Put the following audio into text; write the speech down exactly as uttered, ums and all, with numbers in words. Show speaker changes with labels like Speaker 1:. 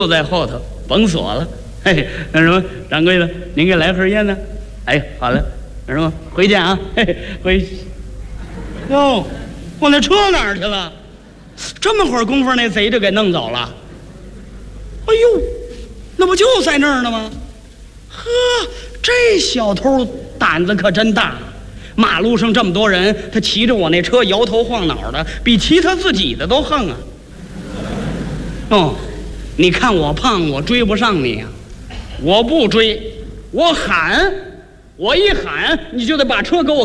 Speaker 1: 就在后头甭锁了。嘿，那什么，掌柜的，您给来盒烟呢？哎，好了，那什么，回见啊，嘿嘿，回。哟，我那车哪儿去了？这么会儿功夫，那贼就给弄走了。哎呦，那不就在那儿呢吗？呵，这小偷胆子可真大。马路上这么多人，他骑着我那车摇头晃脑的，比骑他自己的都横啊。哦，你看我胖，我追不上你呀、啊。我不追，我喊，我一喊你就得把车给我